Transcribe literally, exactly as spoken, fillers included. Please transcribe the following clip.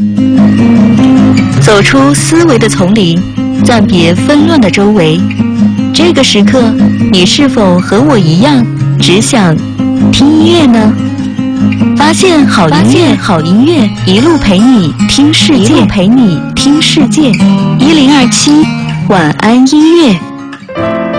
走出思维的丛林，暂别纷乱的周围。这个时刻，你是否和我一样，只想听音乐呢？发现好音乐，好音乐，一路陪你听世界，一路陪你听世界。一零二七晚安音乐。